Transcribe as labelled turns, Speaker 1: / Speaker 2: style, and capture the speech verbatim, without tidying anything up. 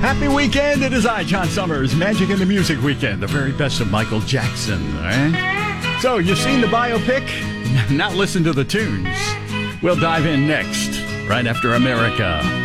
Speaker 1: Happy weekend. It is I, John Summers. Magic in the Music Weekend. The very best of Michael Jackson. All right? So, you've seen the biopic? Now listen to the tunes. We'll dive in next, right after America.